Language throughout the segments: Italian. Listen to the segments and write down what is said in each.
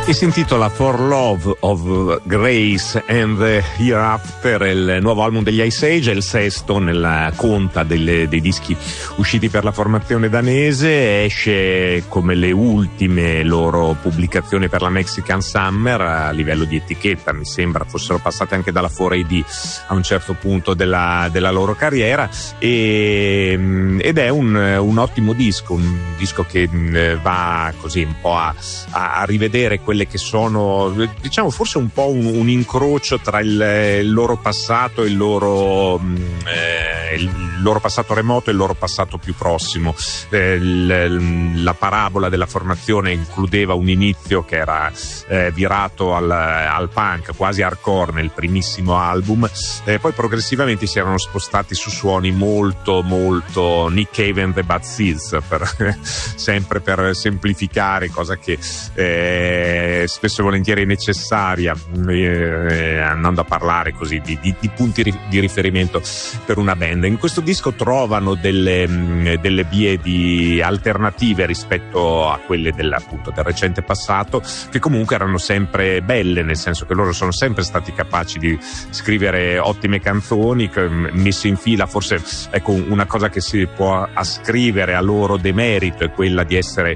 E si intitola For Love of Grace and the Hereafter, il nuovo album degli Ice Age, è il sesto nella conta dei dischi usciti per la formazione danese. Esce come le ultime loro pubblicazioni per la Mexican Summer. A livello di etichetta mi sembra fossero passate anche dalla 4AD a un certo punto della loro carriera, ed è un ottimo disco, un disco che va così un po' a rivedere quelle che sono, diciamo, forse un po' un incrocio tra il loro passato e il loro passato remoto e il loro passato più prossimo. La parabola della formazione includeva un inizio che era virato al punk, quasi hardcore nel primissimo album, poi progressivamente si erano spostati su suoni molto molto Nick Cave and the Bad Seeds, sempre per semplificare, cosa che spesso e volentieri è necessaria, andando a parlare così di punti di riferimento per una band. In questo disco trovano delle vie alternative rispetto a quelle del recente passato, che comunque erano sempre belle, nel senso che loro sono sempre stati capaci di scrivere ottime canzoni messe in fila. Forse, ecco, una cosa che si può ascrivere a loro demerito è quella di essere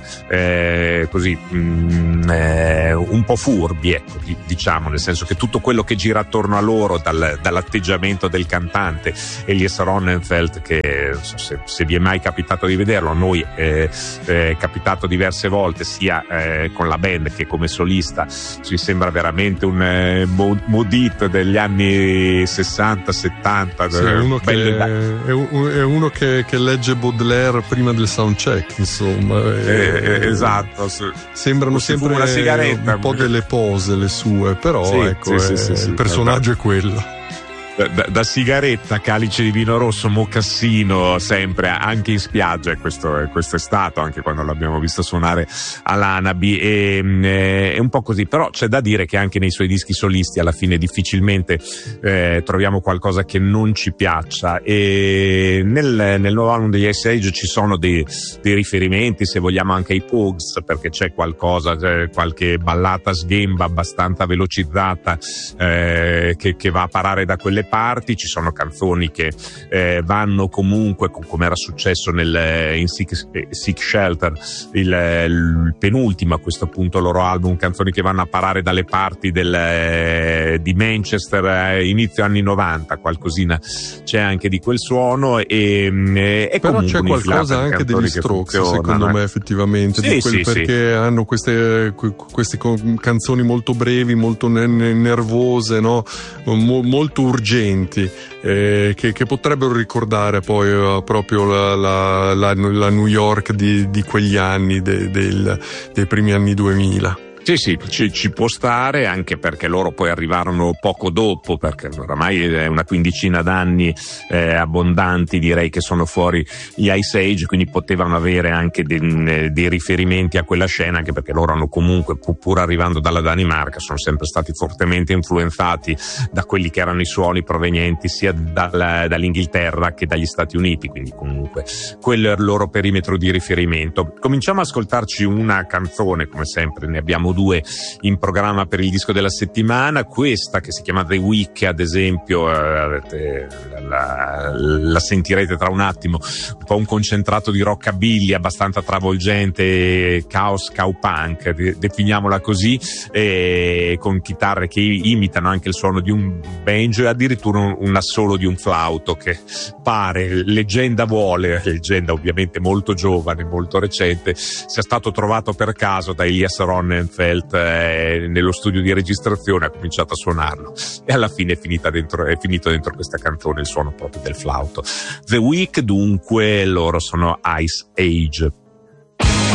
un po' furbi, ecco, diciamo, nel senso che tutto quello che gira attorno a loro, dall'atteggiamento del cantante Elias Ronnenfeld, che non so se vi è mai capitato di vederlo, a noi è capitato diverse volte, sia con la band che come solista. Ci sembra veramente un Modit degli anni 60-70. Sì, è uno che legge Baudelaire prima del soundcheck, insomma. Esatto. Sembrano sempre una sigaretta, un po' delle pose le sue, però sì, ecco, sì, il personaggio è quello. Da sigaretta, calice di vino rosso, mocassino, sempre, anche in spiaggia, questo è stato, anche quando l'abbiamo visto suonare all'Anabi, è un po' così. Però c'è da dire che anche nei suoi dischi solisti alla fine difficilmente troviamo qualcosa che non ci piaccia, e nel nuovo album degli Ice Age ci sono dei riferimenti, se vogliamo, anche ai Pogues, perché c'è qualche ballata sghemba abbastanza velocizzata che va a parare da quelle parti. Ci sono canzoni che vanno comunque, come era successo in Sick Shelter, il penultimo a questo punto loro album, canzoni che vanno a parare dalle parti di Manchester inizio anni 90, qualcosina c'è anche di quel suono, e però c'è qualcosa anche degli Strokes, secondo me, effettivamente, perché hanno queste canzoni molto brevi, molto nervose, no? Molto urgenti, che potrebbero ricordare poi proprio la New York di quegli anni, dei primi anni 2000. Sì, ci può stare, anche perché loro poi arrivarono poco dopo, perché oramai è una quindicina d'anni abbondanti, direi, che sono fuori gli Ice Age, quindi potevano avere anche dei riferimenti a quella scena, anche perché loro hanno comunque, pur arrivando dalla Danimarca, sono sempre stati fortemente influenzati da quelli che erano i suoni provenienti sia dall'Inghilterra che dagli Stati Uniti, quindi comunque quello è il loro perimetro di riferimento. Cominciamo ad ascoltarci una canzone, come sempre ne abbiamo due in programma per il disco della settimana. Questa, che si chiama The Week, ad esempio, la sentirete tra un attimo, un po' un concentrato di rockabilly abbastanza travolgente, chaos cowpunk, definiamola così, con chitarre che imitano anche il suono di un banjo e addirittura un assolo di un flauto, che pare, leggenda ovviamente molto giovane, molto recente, sia stato trovato per caso da Elias Ronnenfeld nello studio di registrazione, ha cominciato a suonarlo e alla fine è finito dentro questa canzone il suono proprio del flauto. The Week, dunque, loro sono Ice Age.